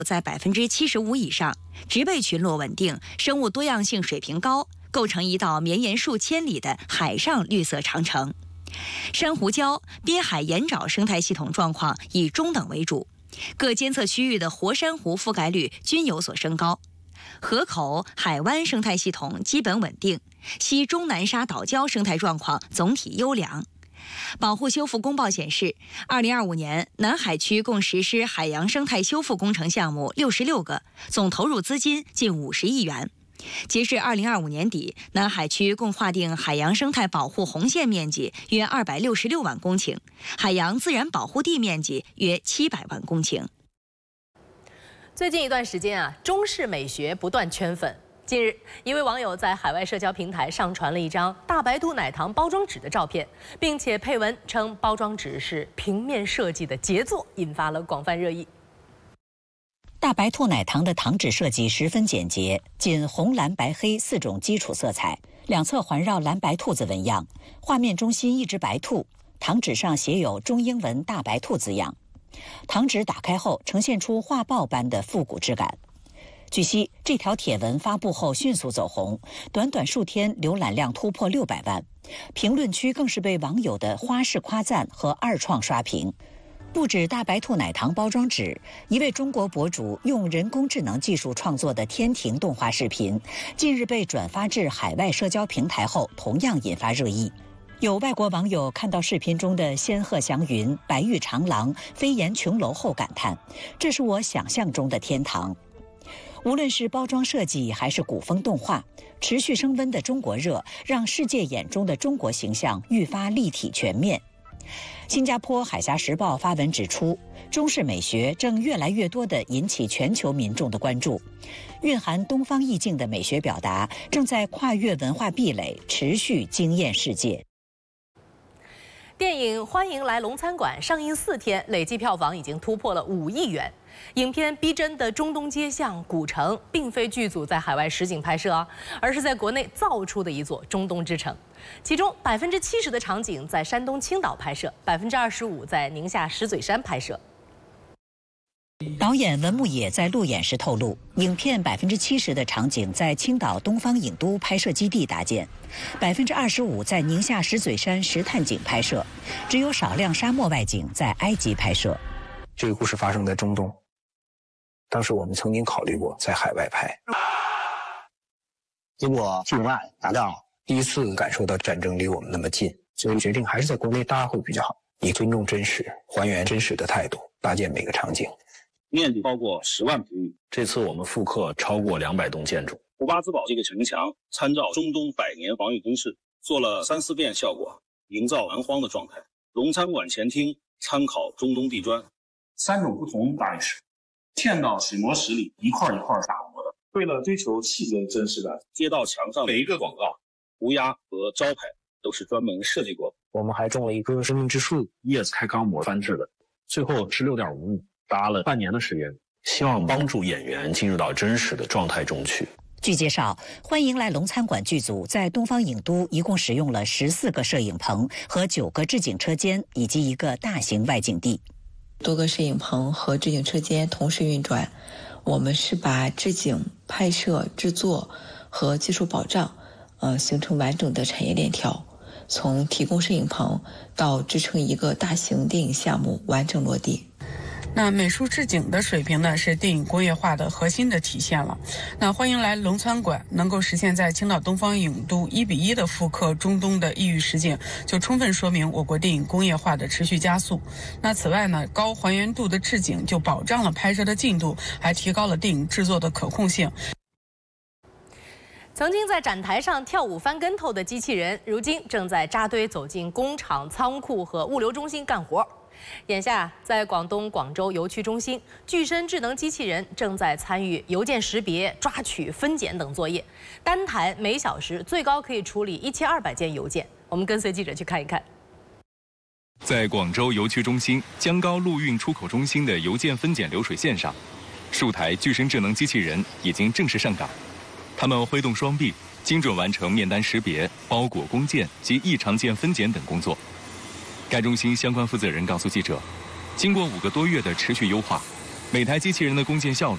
在75%以上，植被群落稳定，生物多样性水平高，构成一道绵延数千里的海上绿色长城。珊瑚礁、滨海盐沼生态系统状况以中等为主，各监测区域的活珊瑚覆盖率均有所升高。河口、海湾生态系统基本稳定，西中南沙岛礁生态状况总体优良。保护修复公报显示，2025年南海区共实施海洋生态修复工程项目66个，总投入资金近50亿元。截至2025年底，南海区共划定海洋生态保护红线面积约266万公顷，海洋自然保护地面积约700万公顷。 最近一段时间中式美学不断圈粉。近日，一位网友在海外社交平台上传了一张大白兔奶糖包装纸的照片，并且配文称包装纸是平面设计的杰作，引发了广泛热议。 大白兔奶糖的糖纸设计十分简洁，仅红、蓝、白、黑4种基础色彩，两侧环绕蓝白兔子纹样，画面中心一只白兔，糖纸上写有中英文大白兔字样。糖纸打开后呈现出画报般的复古质感。据悉，这条帖文发布后迅速走红，短短数天浏览量突破600万，评论区更是被网友的花式夸赞和二创刷屏。不止大白兔奶糖包装纸，一位中国博主用人工智能技术创作的天庭动画视频，近日被转发至海外社交平台后，同样引发热议。有外国网友看到视频中的仙鹤祥云、白玉长廊、飞檐琼楼后感叹：“这是我想象中的天堂。”无论是包装设计还是古风动画，持续升温的中国热让世界眼中的中国形象愈发立体全面。新加坡海峡时报发文指出，中式美学正越来越多地引起全球民众的关注，蕴含东方意境的美学表达正在跨越文化壁垒，持续惊艳世界。 电影《欢迎来龙餐馆》上映4天，累计票房已经突破了5亿元。影片逼真的中东街巷、古城，并非剧组在海外实景拍摄而是在国内造出的一座中东之城。其中70%的场景在山东青岛拍摄，25%在宁夏石嘴山拍摄。 导演文牧野在路演时透露，影片70%的场景在青岛东方影都拍摄基地搭建，25%在宁夏石嘴山石探景拍摄，只有少量沙漠外景在埃及拍摄。 这个故事发生在中东，当时我们曾经考虑过在海外拍，结果境外打仗，第一次感受到战争离我们那么近，所以决定还是在国内搭会比较好，以尊重真实、还原真实的态度搭建每个场景。 面积超过10万平米。 这次我们复刻超过200栋建筑。 古巴兹堡这个城墙参照中东100年防御工事，做了3-4遍效果，营造蛮荒的状态。龙餐馆前厅参考中东地砖，3种不同大理石嵌到水磨石里，一块一块打磨的。为了追求细节真实感，街道墙上每一个广告、涂鸦和招牌都是专门设计过的。 我们还种了一棵生命之树， 叶子开钢模翻制的，最后是6.5亩，搭了半年的时间，希望帮助演员进入到真实的状态中去。 据介绍，欢迎来龙餐馆剧组在东方影都一共使用了14个摄影棚和9个置景车间，以及一个大型外景地。 多个摄影棚和置景车间同时运转，我们是把置景、拍摄、制作和技术保障，形成完整的产业链条，从提供摄影棚到支撑一个大型电影项目完整落地。 那美术置景的水平呢，是电影工业化的核心的体现了。那欢迎来龙餐馆能够实现在青岛东方影都1:1的复刻中东的异域实景，就充分说明我国电影工业化的持续加速。那此外呢，高还原度的置景就保障了拍摄的进度，还提高了电影制作的可控性。 曾经在展台上跳舞翻跟头的机器人，如今正在扎堆走进工厂、仓库和物流中心干活。眼下，在广东广州邮区中心，具身智能机器人正在参与邮件识别、抓取、分拣等作业，单台每小时最高可以处理1200件邮件。我们跟随记者去看一看。 在广州邮区中心江高陆运出口中心的邮件分拣流水线上，数台具身智能机器人已经正式上岗，它们挥动双臂，精准完成面单识别、包裹工件及异常件分拣等工作。该中心相关负责人告诉记者，经过5个多月的持续优化，每台机器人的工件效率